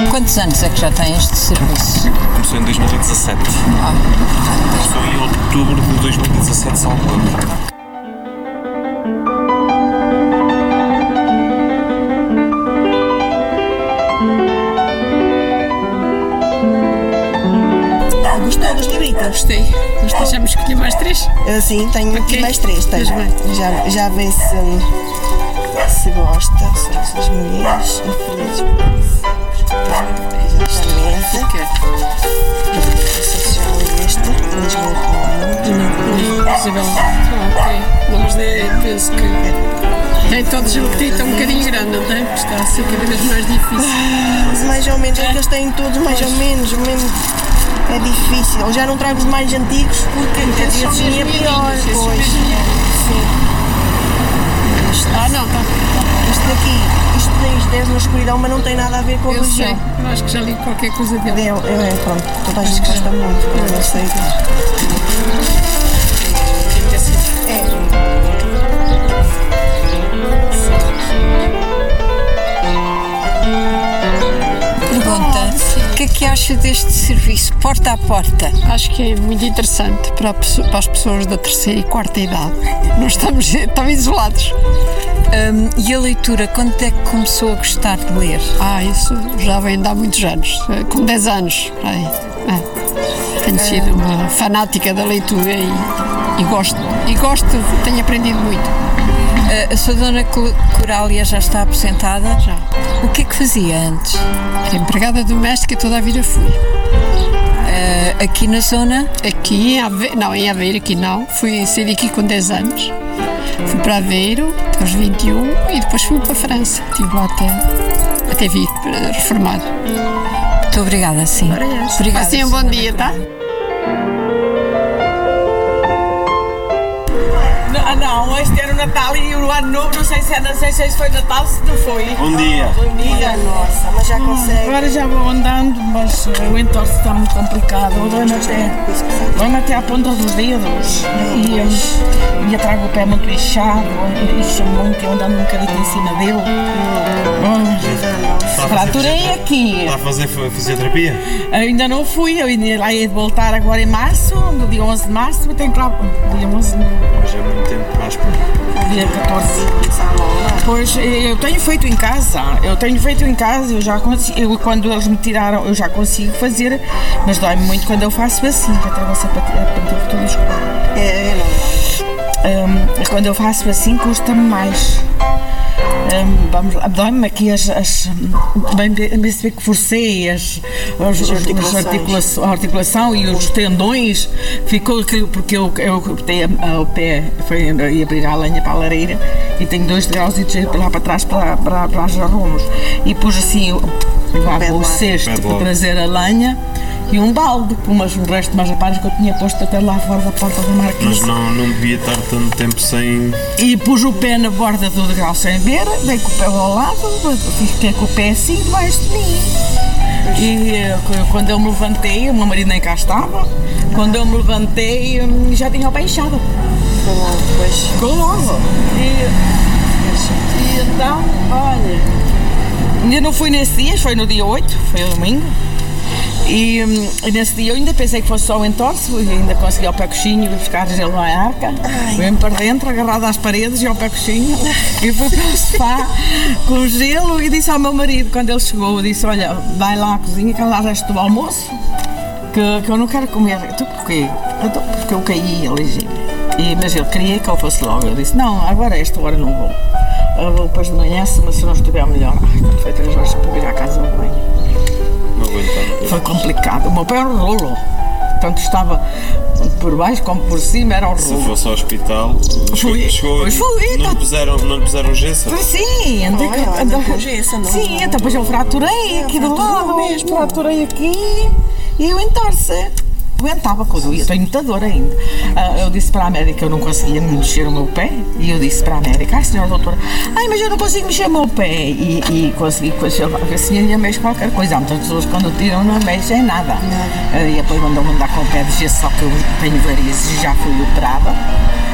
Quantos anos é que já tem este serviço? Começou em 2017. Começou em outubro de 2017, salvo erro. Gostou dos libritas? Gostei. Mas deixamos escolher mais 3? Sim, tenho aqui mais 3. Já vê se gosta. Se as mulheres infelizes. Exatamente. Não sei se já li este. Isabel. Ok. Não, mas penso que tem todos o que tem, está um bocadinho grande, não tem? Está a ser cada vez mais difícil. Mas mais ou menos, é que eles têm todos mais ou menos. É difícil. Eu já não trago os mais antigos porque esses é pior. Pois. Sim. Não, está. Este daqui, isto tem 10 na escuridão, mas não tem nada a ver com a religião. Eu acho que já li qualquer coisa dele. Pronto, toda a gente gosta muito, eu não sei. Pergunta, o que é que acha deste serviço, porta a porta? Acho que é muito interessante para as pessoas da terceira e quarta idade. Nós estamos tão isolados. E a leitura, quando é que começou a gostar de ler? Isso já vem de há muitos anos, com 10 anos. Tenho sido uma fanática da leitura e gosto, tenho aprendido muito. A sua dona Corália já está aposentada? Já. O que é que fazia antes? Era empregada doméstica, toda a vida fui. Aqui na zona? Aqui em Aveiro, aqui não. Saí daqui com 10 anos. Fui para Aveiro, aos 21, e depois fui para a França. Estive lá até vir reformado. Muito obrigada, sim. Obrigada. Assim, um bom dia, tá? Não, este era o Natal e o Ano Novo, não sei se foi Natal, se não foi. Bom dia. Bom dia, nossa, mas já consegue. Agora já vou andando, mas o entorse está muito complicado. Dói-me até à ponta dos dedos. E eu trago o pé muito inchado, incha muito, eu andando um bocadinho em cima dele. Fraturei aqui. Está a fazer fisioterapia? Ainda não fui, eu ainda lá ia voltar agora em março, no dia 11 de março, tenho para dia 11 de Hoje é muito tempo para as dia 14. Pois, eu tenho feito em casa, eu já consigo, quando eles me tiraram, eu já consigo fazer, mas dói-me muito quando eu faço assim, que até você panturra toda escura. Quando eu faço assim, custa-me mais. Dói-me aqui bem se vê que forcei a articulação e os tendões, ficou porque eu botei o pé, ia abrir a lenha para a lareira e tenho 2 degraus lá para trás para os arrumos e pus assim o cesto para trazer a lenha e um balde com um resto de mais aparelhos que eu tinha posto até lá fora da porta do marquês. Mas não devia estar tanto tempo sem... E pus o pé na borda do degrau sem ver, dei com o pé ao lado, fiquei com o pé assim debaixo de mim. E quando eu me levantei, o meu marido nem cá estava, quando eu me levantei já tinha o pé inchado. Ficou logo. E então, olha, ainda não fui nesse dia, foi no dia 8, foi o domingo. E nesse dia eu ainda pensei que fosse só o entorse, ainda consegui ao pé coxinho buscar gelo na arca, fui-me para dentro, agarrado às paredes e ao pé coxinho, e fui para o sofá com o gelo e disse ao meu marido, quando ele chegou, disse, olha, vai lá à cozinha que lá resto do almoço, que eu não quero comer. Tu porquê? Porque eu caí ali, mas ele queria que eu fosse logo, eu disse, não, agora a esta hora não vou. Eu vou depois de manhã, se não estiver melhor. Quando foi 3 horas para vir à casa do banho. Foi complicado, o meu pé era um rolo, tanto estava por baixo como por cima, era um rolo. Se fosse ao hospital, não lhe puseram gesso? Sim, andei com gesso. Sim, então depois eu fraturei aqui do lado, fraturei aqui e eu entorce. Aguentava com doía, tenho muita dor ainda. Eu disse para a médica que eu não conseguia mexer o meu pé e eu disse para a médica, senhora doutora, mas eu não consigo mexer o meu pé e consegui ver se ia mexer qualquer coisa. Há muitas pessoas quando tiram não mexem nada. E depois mandou-me andar com o pé de gesso, só que eu tenho varizes e já fui operada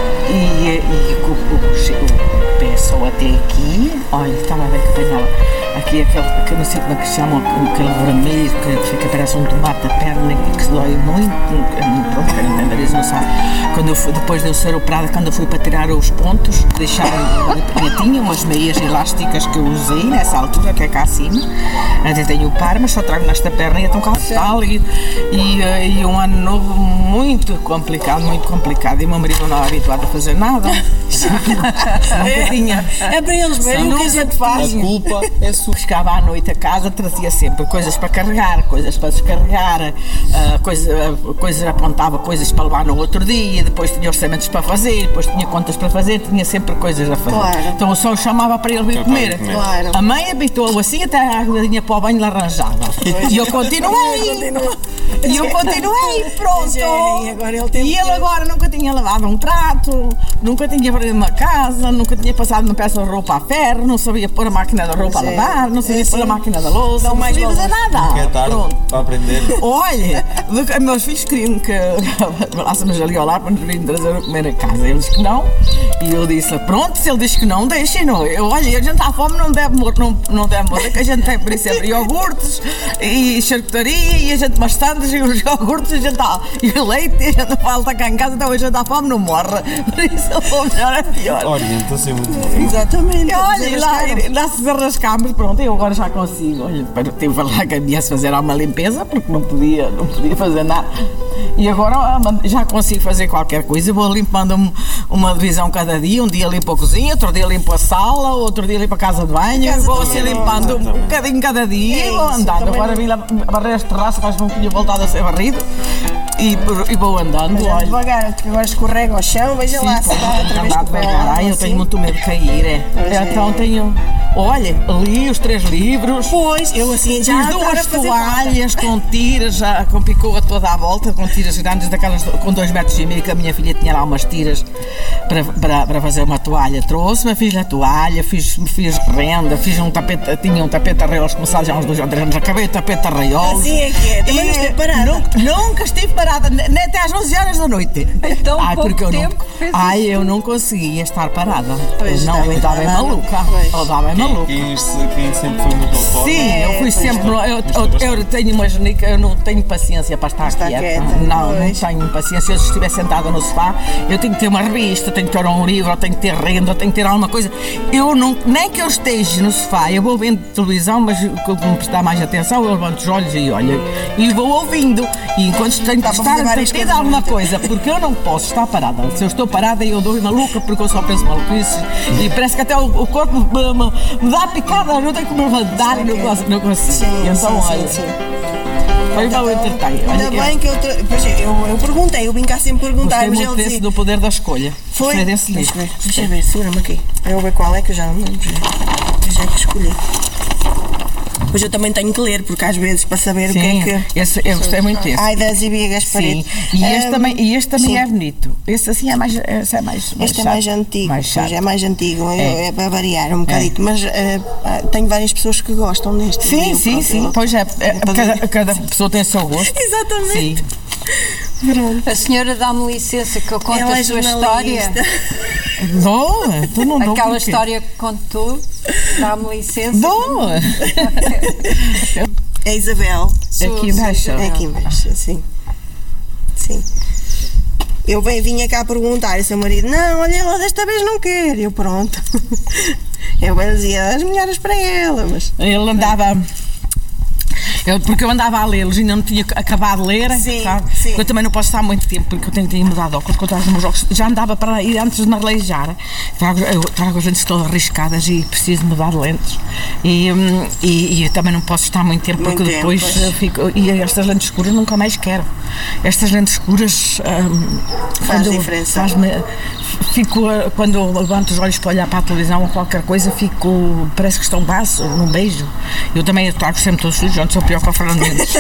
e com o pé só até aqui, olha, estava a ver que apanhava aqui aquele, que não sei como é que se chama, aquele vermelho que fica, parece um tomate da perna e que se dói muito, pronto, quero entender isso, não sabe. Quando eu fui, depois de eu ser operada, quando eu fui para tirar os pontos, deixaram, eu tinha umas meias elásticas que eu usei nessa altura, que é cá acima, até tenho o par, mas só trago nesta perna e é tão calçal e um ano novo muito complicado, e o meu marido não estava habituado a fazer nada. Nunca tinha. É para eles verem o que a gente faz. A culpa é sua. Chegava à noite a casa, trazia sempre coisas para carregar, coisas para descarregar, coisas, apontava coisas para levar no outro dia, depois tinha orçamentos para fazer, depois tinha contas para fazer, tinha sempre coisas a fazer. Claro. Então eu só o chamava para ele vir comer. Claro. A mãe habitou assim até a aguinha para o banho lhe arranjava. E eu continuei. E eu continuei, pronto. E ele agora nunca tinha lavado um prato, nunca tinha varrido uma casa, nunca tinha passado uma peça de roupa a ferro, não sabia pôr a máquina da roupa a lavar, não sabia pôr a máquina da louça, não sabia fazer nada. É tarde para aprender. Olha, meus filhos queriam que lássemos ali ao lado para nos virem trazer a comer a casa. Eles que não. E eu disse, pronto, se ele diz que não, deixem-no. Olha, a gente à fome não deve morrer, que a gente tem, por exemplo, iogurtes e charcutaria e a gente bastante, e os iogurtes, a gente e o leite, a gente falta cá em casa, então a gente à fome não morre. Por isso, o melhor é pior. Orienta-se muito bem. Exatamente. Olha, e lá se arrascámos, pronto, eu agora já consigo. Olha, tive lá que viesse fazer uma limpeza, porque não podia fazer nada. E agora já consigo fazer qualquer coisa, vou limpando uma divisão cada dia, um dia limpo a cozinha, outro dia limpo a sala, outro dia limpo a casa de banho, vou assim limpando um bocadinho cada dia e vou andando. Agora vim lá barrer as terraças, mas não tinha voltado a ser varrido. E vou andando, olha. Devagar, porque agora escorrega ao chão, veja lá se está outra vez com o pé. Ai, eu tenho muito medo de cair, Então tenho. Olha, li os 3 livros. Pois, eu assim já fiz 2 toalhas com tiras, já com picoa toda à volta, com tiras grandes daquelas com 2,5 metros, que a minha filha tinha lá umas tiras para fazer uma toalha. Trouxe-me, fiz a toalha, fiz renda, fiz tinha um tapete a arraiolos começado já há uns 2 ou 3 anos, acabei o tapete a arraiolos. Assim é que é, também não estive parada. Nunca estive parada, nem até às 11 horas da noite. Então, pouco tempo que fez isso. Eu não conseguia estar parada. Pois, não, eu estava bem maluca. Eu estava bem maluca. Quem sempre foi muito autónomo. Sim, eu fui sempre. Eu tenho uma genica, eu não tenho paciência para estar quieta. Não tenho paciência. Se eu estiver sentada no sofá, eu tenho que ter uma revista, tenho que ter um livro, tenho que ter renda, tenho que ter alguma coisa. Eu não, nem que eu esteja no sofá, eu vou vendo televisão, mas como prestar mais atenção, eu levanto os olhos e olho. E vou ouvindo. E enquanto tenho que estar entretida alguma coisa, porque eu não posso estar parada. Se eu estou parada, eu dou maluca, porque eu só penso maluquice. E parece que até o corpo me dá picada, eu não tenho que me levantar e não consigo. Sim, então, olha. Foi mal entretanto. Ainda bem que eu perguntei, eu vim cá sempre perguntar, mas ele disse... do poder da escolha. Foi? Desse livro. Deixa eu ver, segura-me aqui. Eu vou ver qual é que eu já não lembro. Eu já que escolhi. Pois eu também tenho que ler, porque às vezes para saber o que é que... Eu gostei muito desse. Aidas e Bigas Paredes. Sim, e este também é bonito. Este assim é mais este é mais antigo, mais pois é mais antigo, é para variar um bocadito, mas tenho várias pessoas que gostam deste. Sim, pois é, cada pessoa tem o seu gosto. Exatamente. Sim. Pronto. A senhora dá-me licença que eu conte a sua história. Dou, tu não dou. Aquela história que contou, dá-me licença. Dou. É Isabel. Aqui embaixo. É aqui embaixo, sim. Eu vinha cá perguntar e o seu marido, não, olha, ela desta vez não quer. Eu, pronto. Eu dizia as melhores para ela, mas... Ele andava... Porque eu andava a lê-los e ainda não tinha acabado de ler, sabe? Sim. Eu também não posso estar muito tempo, porque eu tenho que mudar de óculos, quando eu trago os meus óculos, já andava para ir antes de me aleijar. Eu trago as lentes todas riscadas e preciso mudar de lentes. E eu também não posso estar muito tempo, porque depois fico... E estas lentes escuras nunca mais quero. Estas lentes escuras... Faz diferença. Quando eu levanto os olhos para olhar para a televisão ou qualquer coisa, parece que estão baço, num beijo. Eu também trago sempre todos os juntos, sou pior que o Fernando Mendes.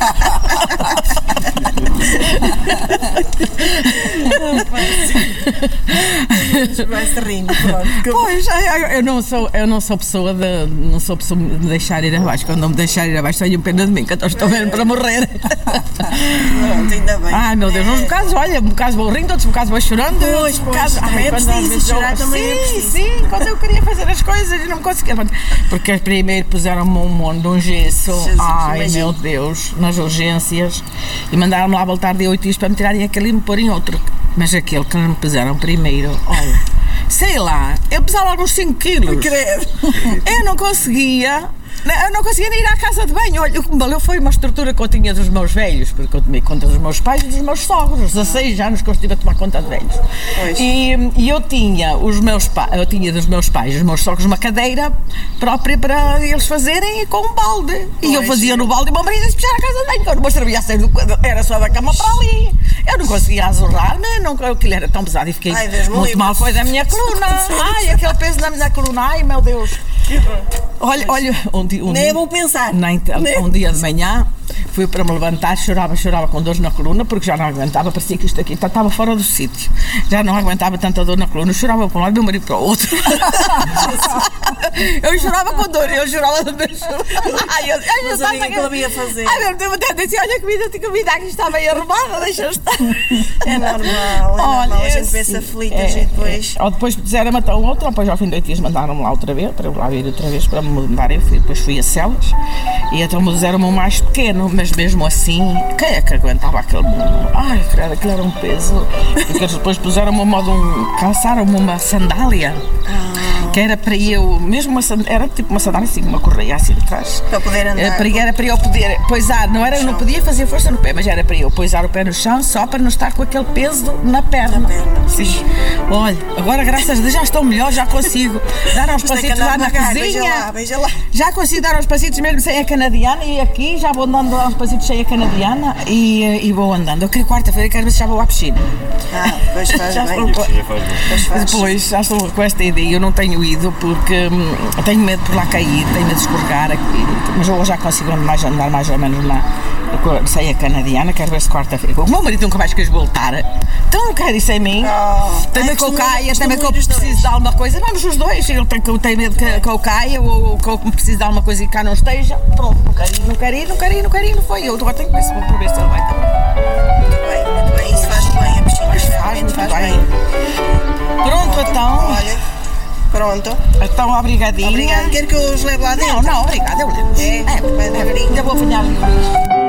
Vai-se rindo, pronto. Pois, eu não sou pessoa de me deixar ir abaixo. Quando não me deixar ir abaixo, tenho pena de mim, que eu estou mesmo para morrer. Pronto, ainda bem. Ai, meu Deus, uns bocados, olha, um bocado vou rindo, outros bocados vou chorando, outros bocados casa. também é quando às preciso, vezes chorar também é preciso. Sim, quando eu queria fazer as coisas e não conseguia. Porque primeiro puseram-me um monte de um gesso. Jesus, Ai, imagina. meu Deus, nas urgências. E mandaram-me lá voltar de 8 dias para me tirarem aquele e me porem outro. Mas aquele que me puseram primeiro, olha, sei lá, eu pesava alguns 5 quilos. Eu não conseguia nem ir à casa de banho. Olha, o que me valeu foi uma estrutura que eu tinha dos meus velhos, porque eu tomei conta dos meus pais e dos meus sogros. 16 anos que eu estive a tomar conta de velhos. E eu tinha dos meus pais, os meus sogros, uma cadeira própria para eles fazerem com um balde. E eu fazia no balde e o meu marido ia puxar a casa de banho. Eu não me servia a sair era só da cama para ali. Eu não conseguia azorrar-me, aquilo era tão pesado e fiquei muito mal. Foi da minha coluna. Ai, aquele peso na minha coluna. Ai, meu Deus. Olha, Nem é bom pensar. Um dia de manhã fui para me levantar, chorava com dores na coluna, porque já não aguentava, parecia que isto aqui estava fora do sítio. Já não aguentava tanta dor na coluna, chorava para um lado e meu marido para o outro. Eu chorava com dor, eu chorava de vez. Não sabia o que ele ia fazer. Ai, meu Deus, até disse, olha a comida aqui está bem arrumada, deixa estar. É normal, a gente pensa aflitas e depois... Ou depois puseram-me até outra, depois ao fim de 8 dias mandaram-me lá outra vez, para eu lá vir outra vez para me mudar. Depois fui a Celas e então me puseram-me um mais pequeno, mas mesmo assim, quem é que aguentava aquele mundo? Ai, credo, aquilo era um peso. Porque eles depois puseram-me calçaram-me uma sandália. Que era para eu, mesmo era tipo uma sandália assim, uma correia assim de trás. Para poder andar. Era para eu poder poisar, eu não podia fazer força no pé, mas era para eu poisar o pé no chão só para não estar com aquele peso na perna. Sim. Olha, agora graças a Deus já estou melhor, já consigo dar uns passitos lá na cozinha. Veja lá. Já consigo dar uns passitos mesmo sem a canadiana e aqui já vou andando a dar uns passitos sem a canadiana e vou andando. Eu queria quarta-feira, quero ver se já vou à piscina. Depois faz bem. Depois já estou com esta ideia, eu não tenho ido porque tenho medo por lá cair, tenho medo de escorregar aqui, mas eu já consigo andar mais ou menos sem a canadiana, quero ver se quarta-feira. O meu marido nunca mais quis voltar, então não quer isso em mim. Também que eu caia, também que eu preciso de alguma coisa, vamos os dois, ele tem medo que eu caia ou que eu preciso de alguma coisa e cá não esteja, pronto, não quero ir, não foi eu, agora tenho que ver se ele vai também. Muito bem, isso faz bem, a piscina Faz muito bem. Pronto, então. Olha, pronto. Então, obrigadinha. Obrigada. Quer que eu os leve lá dentro? Não, obrigada, eu levo. Vai devagarinho. Ainda vou apanhar ali o lixo.